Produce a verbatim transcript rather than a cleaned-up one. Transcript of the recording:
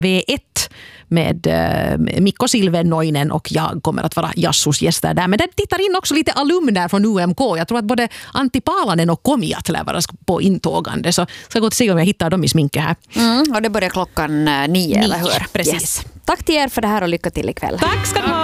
V ett med äh, Mikko Silvennoinen och jag kommer att vara Jassus gäster där. Men det tittar in också lite alumner från U M K. Jag tror att både Antti Paalanen och Komiat lär vara på intågande. Så ska jag gå och se om jag hittar dem i sminket här. Mm, och det börjar klockan nio, nio eller hur? Precis. Yes. Tack till er för det här och lycka till ikväll. Tack ska du ha.